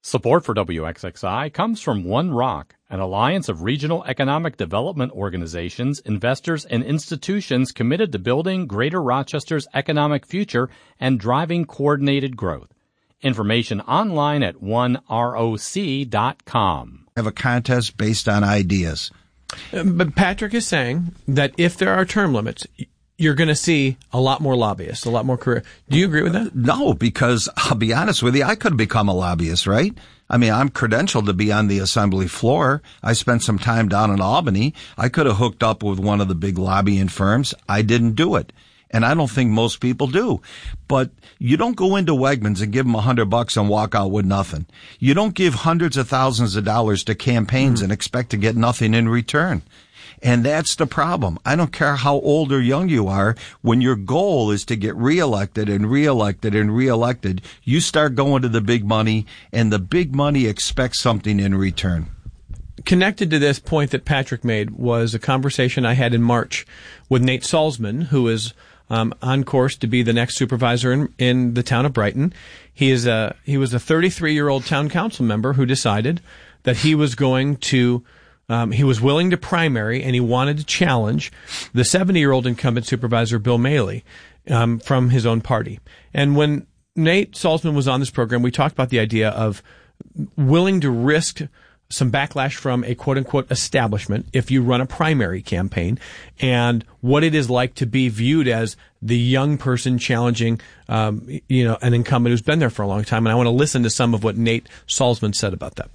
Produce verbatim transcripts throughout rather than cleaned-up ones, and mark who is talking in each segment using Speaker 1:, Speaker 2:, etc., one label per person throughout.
Speaker 1: Support for W X X I comes from One Rock, an alliance of regional economic development organizations, investors, and institutions committed to building Greater Rochester's economic future and driving coordinated growth. Information online at one roc dot com.
Speaker 2: Have a contest based on ideas.
Speaker 3: But Patrick is saying that if there are term limits, you're going to see a lot more lobbyists, a lot more career. Do you agree with that?
Speaker 2: No, because I'll be honest with you, I could have become a lobbyist, right? I mean, I'm credentialed to be on the assembly floor. I spent some time down in Albany. I could have hooked up with one of the big lobbying firms. I didn't do it. And I don't think most people do. But you don't go into Wegmans and give them a hundred bucks and walk out with nothing. You don't give hundreds of thousands of dollars to campaigns mm. and expect to get nothing in return. And that's the problem. I don't care how old or young you are. When your goal is to get reelected and reelected and reelected, you start going to the big money, and the big money expects something in return.
Speaker 3: Connected to this point that Patrick made was a conversation I had in March with Nate Salzman, who is um, on course to be the next supervisor in, in the town of Brighton. He is a he was a thirty-three-year-old town council member who decided that he was going to Um, he was willing to primary, and he wanted to challenge the seventy-year-old incumbent supervisor, Bill Maley, um, from his own party. And when Nate Salzman was on this program, we talked about the idea of willing to risk some backlash from a quote-unquote establishment if you run a primary campaign, and what it is like to be viewed as the young person challenging, um, you know, an incumbent who's been there for a long time. And I want to listen to some of what Nate Salzman said about that.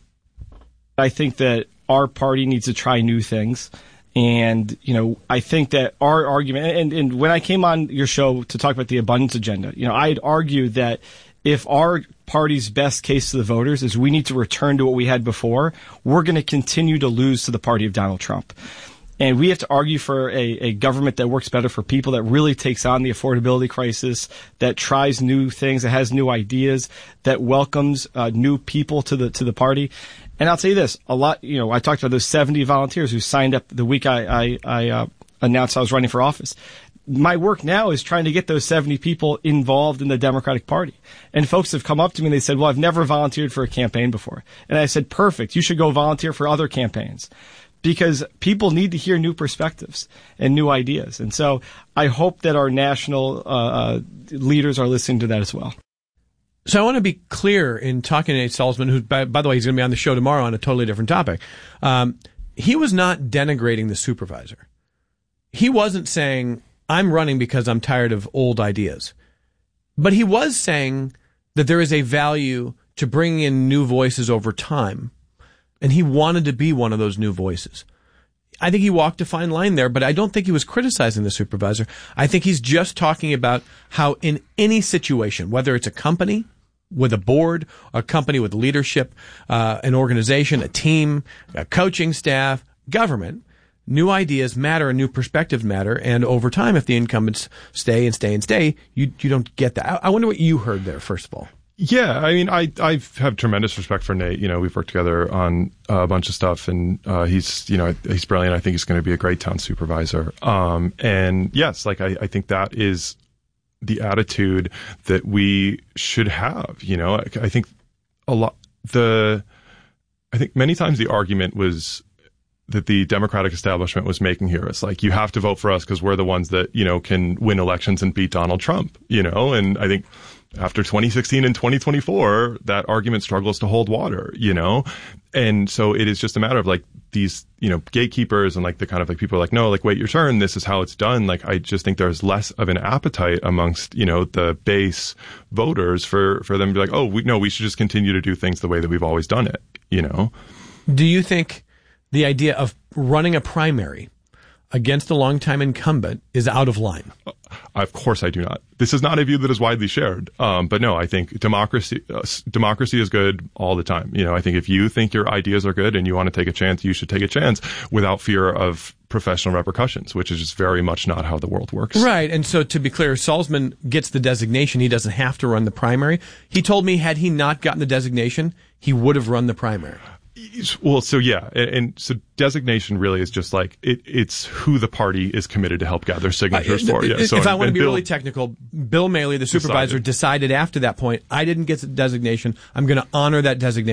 Speaker 4: I think that our party needs to try new things. And, you know, I think that our argument, and, and when I came on your show to talk about the abundance agenda, you know, I'd argue that if our party's best case to the voters is we need to return to what we had before, we're going to continue to lose to the party of Donald Trump. And we have to argue for a, a government that works better for people, that really takes on the affordability crisis, that tries new things, that has new ideas, that welcomes uh, new people to the to the party. And I'll tell you this, a lot, you know, I talked about those seventy volunteers who signed up the week I, I, I uh, announced I was running for office. My work now is trying to get those seventy people involved in the Democratic Party. And folks have come up to me and they said, well, I've never volunteered for a campaign before. And I said, perfect, you should go volunteer for other campaigns. Because people need to hear new perspectives and new ideas. And so I hope that our national uh, leaders are listening to that as well.
Speaker 3: So I want to be clear in talking to Nate Salzman, who, by, by the way, he's going to be on the show tomorrow on a totally different topic. Um, he was not denigrating the supervisor. He wasn't saying, I'm running because I'm tired of old ideas. But he was saying that there is a value to bringing in new voices over time. And he wanted to be one of those new voices. I think he walked a fine line there, but I don't think he was criticizing the supervisor. I think he's just talking about how in any situation, whether it's a company with a board, a company with leadership, uh, an organization, a team, a coaching staff, government, new ideas matter and new perspectives matter. And over time, if the incumbents stay and stay and stay, you you don't get that. I, I wonder what you heard there, first of all.
Speaker 5: Yeah, I mean, I I have tremendous respect for Nate. You know, we've worked together on uh, a bunch of stuff, and uh, he's, you know, he's brilliant. I think he's going to be a great town supervisor. Um, and yes, like I, I think that is the attitude that we should have. You know, I, I think a lot the, I think many times the argument was that the Democratic establishment was making here. It's like, you have to vote for us because we're the ones that, you know, can win elections and beat Donald Trump, you know, and I think after twenty sixteen and twenty twenty-four, that argument struggles to hold water, you know? And so it is just a matter of like these, you know, gatekeepers and like the kind of like people are like, no, like, wait your turn. This is how it's done. Like, I just think there's less of an appetite amongst, you know, the base voters for, for them to be like, oh, we, no, we should just continue to do things the way that we've always done it, you know?
Speaker 3: Do you think the idea of running a primary against a longtime incumbent is out of line?
Speaker 5: Uh, of course I do not. This is not a view that is widely shared. Um, but no, I think democracy, uh, democracy is good all the time. You know, I think if you think your ideas are good and you want to take a chance, you should take a chance without fear of professional repercussions, which is just very much not how the world works.
Speaker 3: Right. And so to be clear, Salzman gets the designation. He doesn't have to run the primary. He told me had he not gotten the designation, he would have run the primary.
Speaker 5: Well, so yeah, and, and so designation really is just like it, it's who the party is committed to help gather signatures uh, for. Yeah. So
Speaker 3: if I
Speaker 5: and,
Speaker 3: want to be
Speaker 5: Bill,
Speaker 3: really technical, Bill Maley, the supervisor, decided. decided after that point, I didn't get the designation. I'm going to honor that designation.